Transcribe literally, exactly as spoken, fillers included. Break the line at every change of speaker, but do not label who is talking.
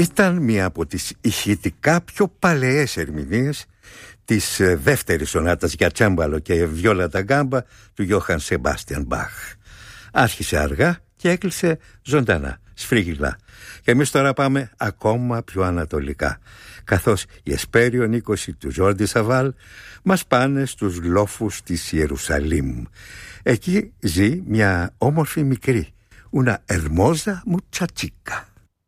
Ήταν μία από τις ηχητικά πιο παλαιές ερμηνείες της δεύτερης σονάτας για τσέμπαλο και βιόλα τα γκάμπα του Γιώχαν Σεμπάστιαν Μπαχ. Άρχισε αργά και έκλεισε ζωντανά, σφρίγιλα. Και εμείς τώρα πάμε ακόμα πιο ανατολικά, καθώς η Εσπέριον είκοσι του Ζόρντι Σαβάλ μας πάνε στους λόφους της Ιερουσαλήμ. Εκεί ζει μια όμορφη μικρή, una hermosa muchachica.